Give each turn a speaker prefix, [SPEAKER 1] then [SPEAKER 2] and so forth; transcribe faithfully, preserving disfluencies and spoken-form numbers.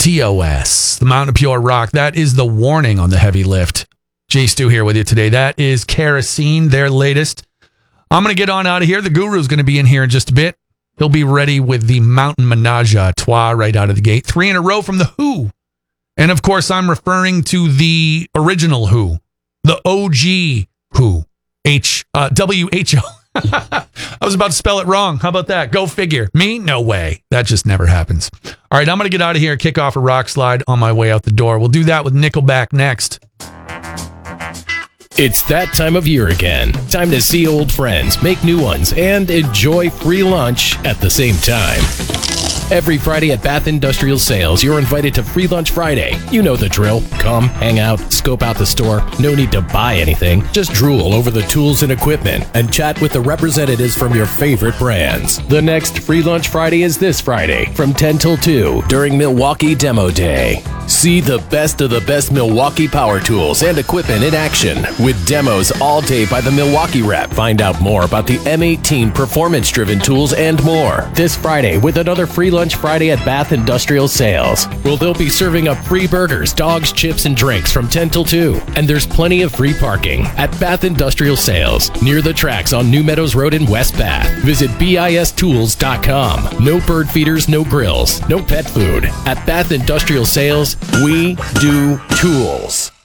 [SPEAKER 1] T O S, the Mountain of Pure Rock. That is the warning on the heavy lift. Jay Stu here with you today. That is Kerosene, their latest. I'm going to get on out of here. The Guru's going to be in here in just a bit. He'll be ready with the Mountain Menage a Trois right out of the gate. Three in a row from the Who. And of course, I'm referring to the original Who, the O G Who, H, uh, W H O. I was about to spell it wrong. How about that? Go figure. Me? No way. That just never happens. All right, I'm going to get out of here and kick off a rock slide on my way out the door. We'll do that with Nickelback next.
[SPEAKER 2] It's that time of year again. Time to see old friends, make new ones, and enjoy free lunch at the same time. Every Friday at Bath Industrial Sales, you're invited to Free Lunch Friday. You know the drill. Come, hang out, scope out the store. No need to buy anything. Just drool over the tools and equipment and chat with the representatives from your favorite brands. The next Free Lunch Friday is this Friday from ten till two during Milwaukee Demo Day. See the best of the best Milwaukee power tools and equipment in action with demos all day by the Milwaukee rep. Find out more about the M eighteen performance-driven tools and more this Friday with another Free Lunch Friday at Bath Industrial Sales, where they'll be serving up free burgers, dogs, chips, and drinks from ten till two. And there's plenty of free parking at Bath Industrial Sales near the tracks on New Meadows Road in West Bath. Visit B I S tools dot com. No bird feeders, no grills, no pet food. At Bath Industrial Sales, we do tools.